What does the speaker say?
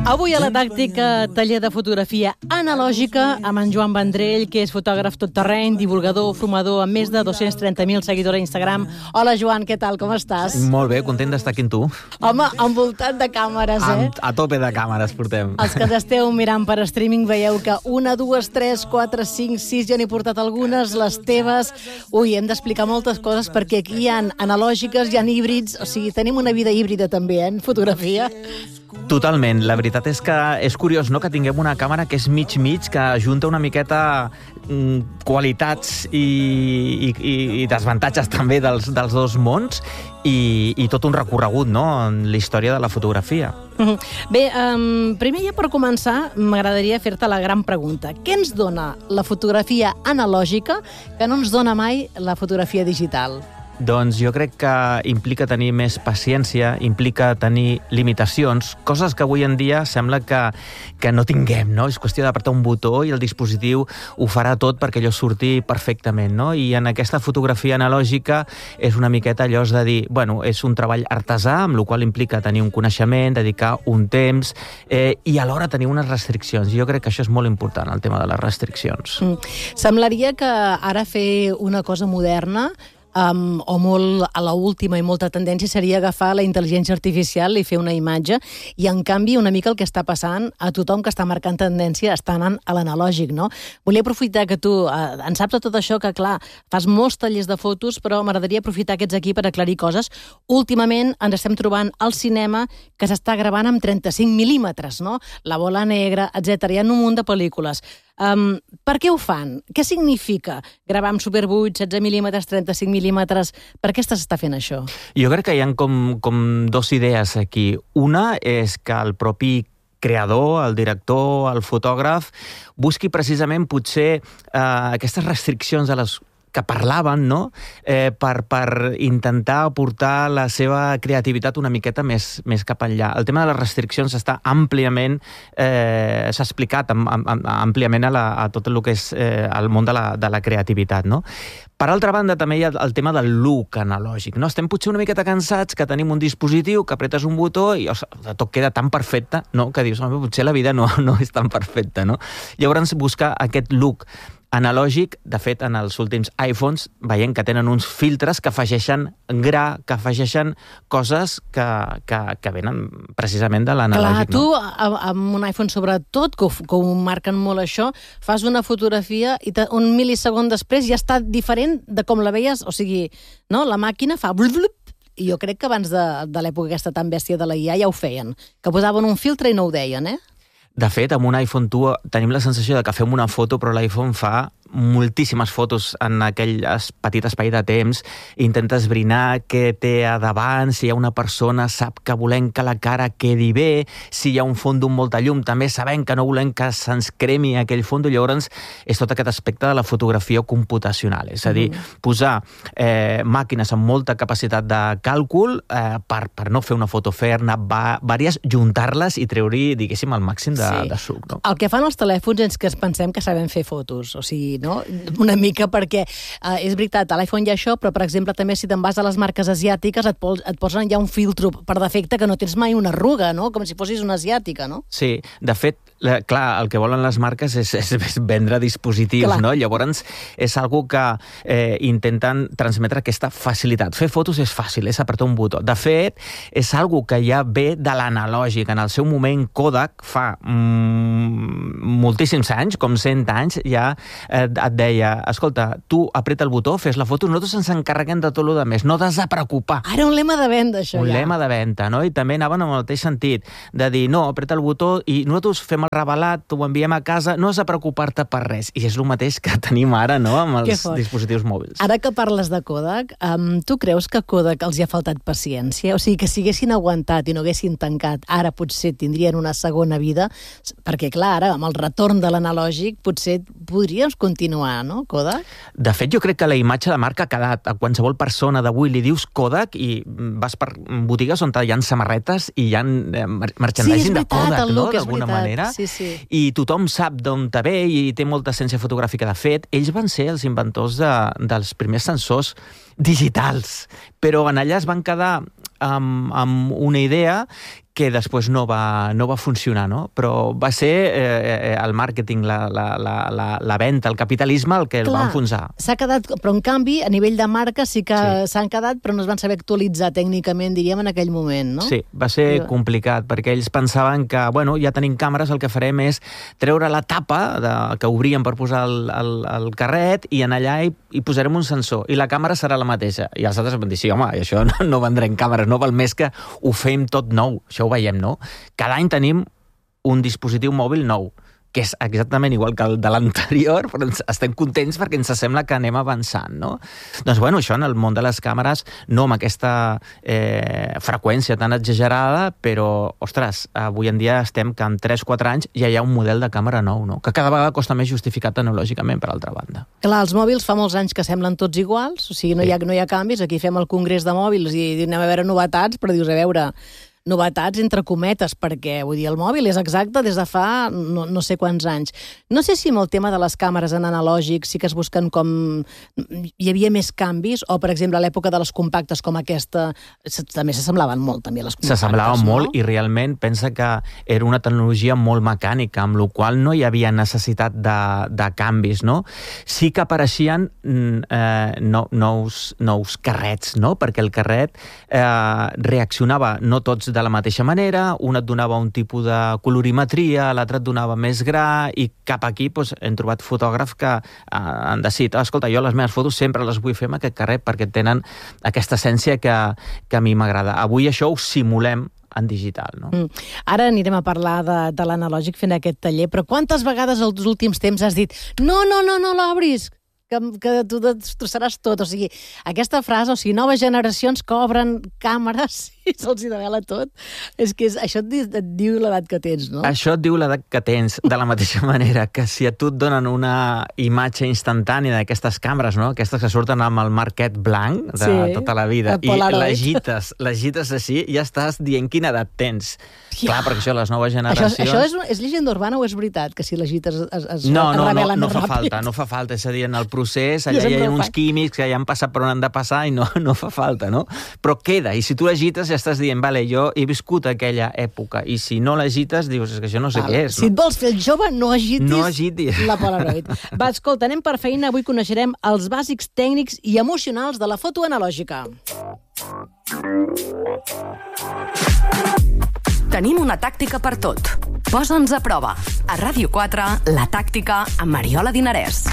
Avui a la Tàctica, taller de fotografia analògica amb en Joan Vendrell, que és fotògraf tot terreny, divulgador, formador amb més de 230.000 seguidors a Instagram. Hola, Joan, què tal? Com estàs? Molt bé, content d'estar aquí amb tu. Home, envoltat de càmeres, eh? A tope de càmeres portem. Els que ens esteu mirant per streaming veieu que 1, 2, 3, 4, 5, 6, jo n'he portat algunes, les teves. Ui, hem d'explicar moltes coses perquè aquí hi ha analògiques, hi ha híbrids, o sigui, tenim una vida híbrida també, en fotografia. Totalment. La veritat és que és curiós, no?, que tinguem una càmera que és mig-mig, que ajunta una miqueta qualitats i desavantatges també dels dos mons i tot un recorregut, no?, en la història de la fotografia. Bé, primer ja per començar m'agradaria fer-te la gran pregunta. Què ens dona la fotografia analògica que no ens dona mai la fotografia digital? Doncs jo crec que implica tenir més paciència, implica tenir limitacions, coses que avui en dia sembla que no tinguem, no? És qüestió d'apretar un botó i el dispositiu ho farà tot perquè allò surti perfectament, no? I en aquesta fotografia analògica és una miqueta allò de dir, bueno, és un treball artesà, amb el qual implica tenir un coneixement, dedicar un temps i alhora tenir unes restriccions. Jo crec que això és molt important, el tema de les restriccions. Semblaria que ara fer una cosa moderna o molt a l'última i molta tendència seria agafar la intel·ligència artificial i fer una imatge, i en canvi una mica el que està passant a tothom que està marcant tendència està anant a l'analògic, no? Volia aprofitar que tu en saps de tot això, que clar, fas molts tallers de fotos, però m'agradaria aprofitar aquests aquí per aclarir coses. Últimament ens estem trobant al cinema que s'està gravant amb 35 mil·límetres, no? La bola negra, etc. Hi ha un munt de pel·lícules. Per què ho fan? Què significa gravar amb Super 8, 16 mil·límetres, 35 mil·límetres? Per què s'està fent això? Jo crec que hi ha com dues idees aquí. Una és que el propi creador, el director, el fotògraf, busqui precisament potser aquestes restriccions de les que parlaven, no?, per intentar aportar la seva creativitat una miqueta més cap enllà. El tema de les restriccions està àmpliament, s'ha explicat àmpliament a tot el que és el món de la creativitat, no? Per altra banda, també hi ha el tema del look analògic, no? Estem potser una miqueta cansats que tenim un dispositiu, que apretes un botó i tot queda tan perfecte, no?, que dius, potser la vida no és tan perfecta, no? Llavors, buscar aquest look analògic, de fet, en els últims iPhones veiem que tenen uns filtres que afegeixen gra, que afegeixen coses que venen precisament de l'analògic. Clar, tu, amb un iPhone sobretot, que ho marquen molt això, fas una fotografia i un mil·lisegon després ja està diferent de com la veies, o sigui, no? La màquina fa blup, blup, i jo crec que abans de l'època aquesta tan bèstia de la IA ja ho feien, que posaven un filtre i no ho deien, eh? De fet, amb un iPhone tenim la sensació de que fem una foto, però l'iPhone fa moltíssimes fotos en aquell petit espai de temps, intenta esbrinar què té a davant, si hi ha una persona, sap que volem que la cara quedi bé, si hi ha un fons amb molta llum, també sabem que no volem que se'ns cremi aquell fons, llavors és tot aquest aspecte de la fotografia computacional, és a dir, posar màquines amb molta capacitat de càlcul per no fer una foto, fer-ne vàries, juntar-les i treure-hi, diguéssim, el màxim de suc. No? El que fan els telèfons és que pensem que sabem fer fotos, o sigui, no? Una mica perquè és veritat, a l'iPhone hi ha això, però per exemple també si te'n vas a les marques asiàtiques et posen ja un filtro per defecte que no tens mai una arruga, no? Com si fossis una asiàtica, no? Sí, de fet, clar, el que volen les marques és vendre dispositius, clar, no? Llavors és algo que intenten transmetre aquesta facilitat. Fer fotos és fàcil, és apretar un botó. De fet, és algo que ja ve de l'analògic. En el seu moment, Kodak, fa moltíssims anys, com 100 anys, ja et deia, escolta, tu apreta el botó, fes la foto, nosaltres ens encarreguem de tot el que més, no t'has de preocupar. Ara un lema de venda, això un ja. Un lema de venda, no? I també anaven en el mateix sentit, de dir, no, apreta el botó i nosaltres fem el revelat, t'ho enviem a casa, no has de preocupar-te per res. I és el mateix que tenim ara, no?, amb els dispositius mòbils. Ara que parles de Kodak, tu creus que a Kodak els hi ha faltat paciència? O sigui, que si haguessin aguantat i no haguessin tancat, ara potser tindrien una segona vida, perquè clar, ara, amb el retorn de l'analògic, potser podríem continuar, no, Kodak? De fet, jo crec que la imatge de marca ha quedat. A qualsevol persona d'avui li dius Kodak i vas per botigues on hi ha samarretes i hi ha merchandising de Kodak, no?, d'alguna manera. Sí, sí. I tothom sap d'on te ve i té molta essència fotogràfica. De fet, ells van ser els inventors dels primers sensors digitals, però en allà es van quedar amb una idea que després no va funcionar, no? Però va ser el màrqueting, la venda, el capitalisme el que el va enfonsar. S'ha quedat, però en canvi, a nivell de marca sí que s'han quedat, però no es van saber actualitzar tècnicament, diríem, en aquell moment, no? Sí, va ser complicat, perquè ells pensaven que, bueno, ja tenim càmeres, el que farem és treure la tapa que obríem per posar el carret i en allà hi posarem un sensor, i la càmera serà la mateixa. I els altres van dir, sí, home, això no vendrem càmeres, no val més que ho fem tot nou. Això ho veiem, no? Cada any tenim un dispositiu mòbil nou, que és exactament igual que el de l'anterior, però estem contents perquè ens sembla que anem avançant, no? Doncs, bueno, això en el món de les càmeres, no amb aquesta freqüència tan exagerada, però, ostres, avui en dia estem que en 3-4 anys ja hi ha un model de càmera nou, no? Que cada vegada costa més justificar tecnològicament, per altra banda. Clar, els mòbils fa molts anys que semblen tots iguals, o sigui, no hi ha canvis. Aquí fem el congrés de mòbils i anem a veure novetats, però dius, a veure, novetats entre cometes, perquè vull dir, el mòbil és exacte des de fa no sé quants anys. No sé si amb el tema de les càmeres en analògic sí que es busquen com... Hi havia més canvis, o, per exemple, a l'època de les compactes com aquesta, també s'assemblaven molt, també, les compactes, s'assemblaven molt, i realment pensa que era una tecnologia molt mecànica, amb la qual no hi havia necessitat de canvis, no? Sí que apareixien nous carrets, no? Perquè el carret reaccionava no tots de la mateixa manera, un et donava un tipus de colorimetria, l'altre et donava més gra, i cap aquí hem trobat fotògrafs que han decidit, escolta, jo les meves fotos sempre les vull fer amb aquest carret perquè tenen aquesta essència que a mi m'agrada. Avui això ho simulem en digital, no? Ara anirem a parlar de l'analògic fent aquest taller, però quantes vegades els últims temps has dit no l'obris, que tu destrossaràs tot? O sigui, aquesta frase, o sigui, noves generacions que obren càmeres i se'ls hi devela tot. És que això et diu l'edat que tens, no? Això et diu l'edat que tens, de la mateixa manera que si a tu et donen una imatge instantània d'aquestes càmeres, no? Aquestes que surten amb el marquet blanc de tota la vida, i l'agites així, ja estàs dient quina edat tens. Clar, perquè això, les noves generacions... Això és llegenda urbana o és veritat, que si l'agites es revelen més ràpid? No fa falta, és a dir, en el procés allà hi ha uns químics que ja han passat per on han de passar i no fa falta, no? Però queda, i si tu l'agites ja estàs dient, vale, jo he viscut aquella època, i si no l'agites dius, és que això no sé què és. Si et vols fer el jove, no agitis la Polaroid. Va, escolta, anem per feina, avui coneixerem els bàsics tècnics i emocionals de la foto analògica. Tenim una tàctica per tot. Posa'ns a prova. A Ràdio 4, La Tàctica, amb Mariola Dinarès.